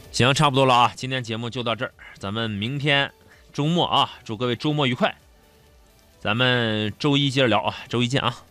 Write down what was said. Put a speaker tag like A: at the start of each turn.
A: 行，差不多了啊，今天节目就到这儿，咱们明天周末啊，祝各位周末愉快，咱们周一接着聊啊，周一见啊。